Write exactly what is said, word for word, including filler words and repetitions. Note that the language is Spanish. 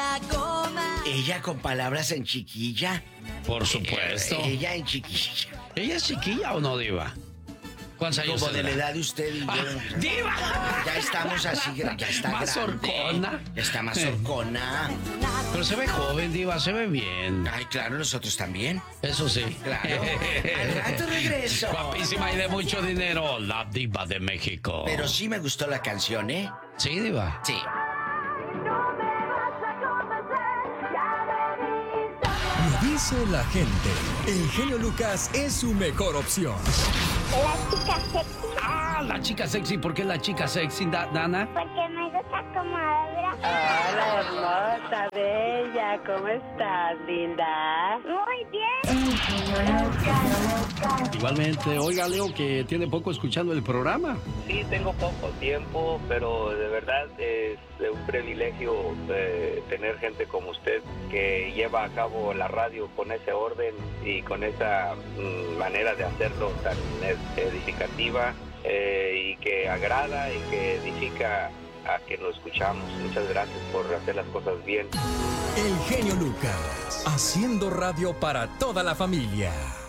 la coma. Ella con palabras en chiquilla. Por supuesto. Eh, ella en chiquilla. ¿Ella es chiquilla o no, Diva? ¿Cuántos años Como de la tendrá? edad de usted y yo. Ah, ¡Diva! Ya estamos así, ya está Más grande. horcona. Ya está más horcona. Pero se ve joven, Diva, se ve bien. Ay, claro, nosotros también. Eso sí. Claro. Al rato regreso. Guapísima y de mucho dinero, la Diva de México. Pero sí me gustó la canción, ¿eh? Sí, Diva. Sí. Lo dice la gente. El genio Lucas es su mejor opción. La chica sexy. Ah, la chica sexy. ¿Por qué la chica sexy, Da- Dana? Porque me gusta como habla. Hola, hermosa, bella. ¿Cómo estás, linda? Muy bien. Igualmente, oiga, Leo, que tiene poco escuchando el programa. Sí, tengo poco tiempo, pero de verdad es un privilegio eh, tener gente como usted que lleva a cabo la radio con ese orden y con esa mm, manera de hacerlo tan edificativa eh, y que agrada y que edifica a quien lo escuchamos. Muchas gracias por hacer las cosas bien. El genio Lucas, haciendo radio para toda la familia.